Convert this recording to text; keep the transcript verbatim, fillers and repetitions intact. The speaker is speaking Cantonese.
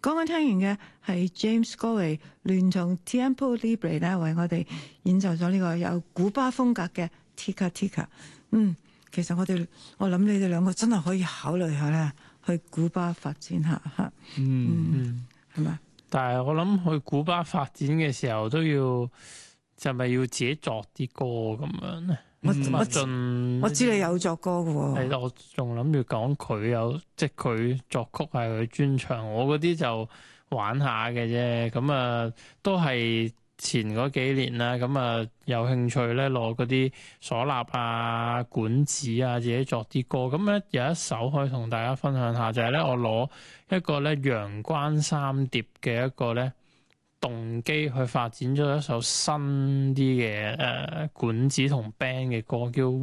剛剛聽完嘅係 James Galway 聯同 Tiempo Libre 咧，為我哋演奏咗呢個有古巴風格嘅 Tika Tika。嗯，其實我哋我諗你哋兩個真係可以考慮下咧，去古巴發展下嚇。嗯，係咪？ 但係我諗去古巴發展嘅時候都要，就咪要自己作啲歌咁樣咧。 我我盡我知你有作歌嘅喎。 係啦，我仲諗住講佢有，即係佢作曲係佢專長，我嗰啲就玩下嘅啫。咁啊，都係前嗰幾年啦。咁啊，有興趣咧攞嗰啲嗩吶啊、管子啊，自己作啲歌。咁咧有一首可以同大家分享下，就係咧我攞一個咧陽關三疊嘅一個咧動機去發展咗一首新啲嘅誒管子同 band 嘅歌，叫